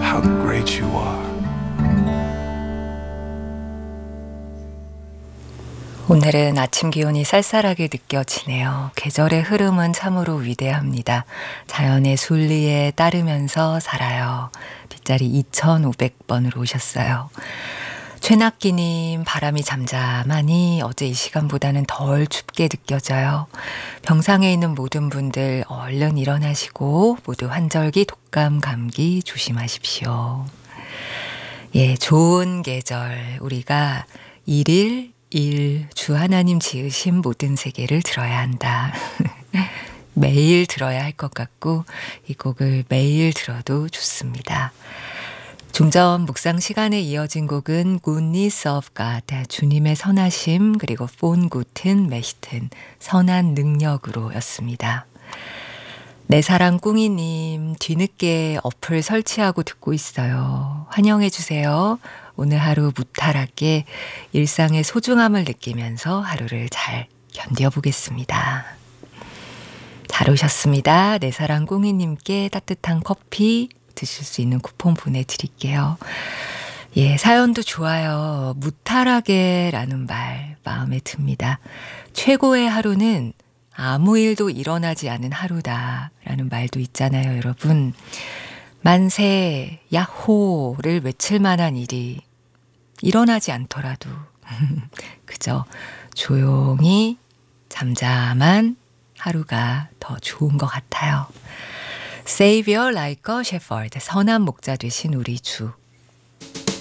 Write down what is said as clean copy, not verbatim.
how great you are. 오늘은 아침 기온이 쌀쌀하게 느껴지네요. 계절의 흐름은 참으로 위대합니다. 자연의 순리에 따르면서 살아요. 뒷자리 2500번으로 오셨어요. 최낙기님, 바람이 잠잠하니 어제 이 시간보다는 덜 춥게 느껴져요. 병상에 있는 모든 분들 얼른 일어나시고 모두 환절기, 독감, 감기 조심하십시오. 예, 좋은 계절, 우리가 일일 주 하나님 지으신 모든 세계를 들어야 한다. 매일 들어야 할 것 같고 이 곡을 매일 들어도 좋습니다. 좀 전 묵상 시간에 이어진 곡은 Goodness of God, 주님의 선하심, 그리고 Von guten Mächten, 선한 능력으로 였습니다. 내 사랑 꿍이님, 뒤늦게 어플 설치하고 듣고 있어요. 환영해 주세요. 오늘 하루 무탈하게 일상의 소중함을 느끼면서 하루를 잘 견뎌보겠습니다. 잘 오셨습니다. 내 사랑 꿍이님께 따뜻한 커피 드실 수 있는 쿠폰 보내드릴게요. 예, 사연도 좋아요. 무탈하게 라는 말 마음에 듭니다. 최고의 하루는 아무 일도 일어나지 않은 하루다 라는 말도 있잖아요, 여러분. 만세, 야호를 외칠 만한 일이 일어나지 않더라도 그저 조용히 잠잠한 하루가 더 좋은 것 같아요. Savior like a shepherd, 선한 목자 되신 우리 주.